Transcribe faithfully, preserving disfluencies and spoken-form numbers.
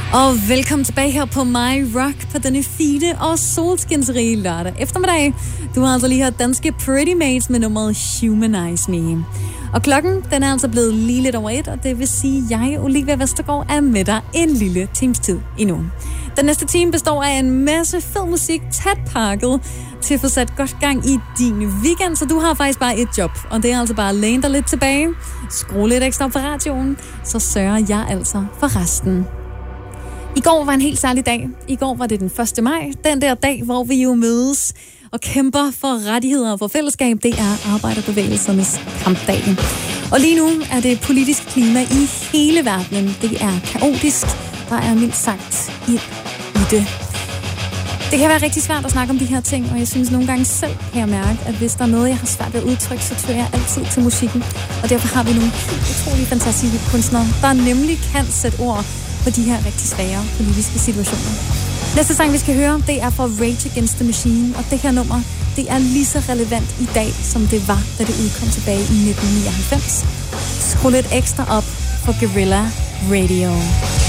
Og velkommen tilbage her på My Rock på denne fine og solskinsrige lørdag eftermiddag. Du har altså lige hørt danske Pretty Mates med nummeret Humanize Me. Og klokken, den er altså blevet lige lidt over et, og det vil sige, at jeg, Olivia Vestergaard, er med dig en lille times tid endnu. Den næste time består af en masse fed musik, tæt pakket, til at få sat godt gang i din weekend, så du har faktisk bare et job, og det er altså bare at læne dig lidt tilbage, skrue lidt ekstra på radioen, så sørger jeg altså for resten. I går var en helt særlig dag. I går var det den første maj, den der dag, hvor vi jo mødes og kæmper for rettigheder og for fællesskab. Det er arbejderbevægelsernes kampdag. Og lige nu er det politisk klima i hele verdenen. Det er kaotisk. Der er mildt sagt i det. Det kan være rigtig svært at snakke om de her ting, og jeg synes nogle gange selv kan jeg mærke, at hvis der er noget, jeg har svært ved at udtrykke, så tør jeg altid til musikken. Og derfor har vi nogle utrolige fantastiske kunstnere, der nemlig kan sætte ord på de her rigtig svære politiske situationer. Næste sang, vi skal høre, det er fra Rage Against the Machine, og det her nummer, det er lige så relevant i dag, som det var, da det udkom tilbage i nitten nioghalvfems. Skru lidt ekstra op for Guerrilla Radio.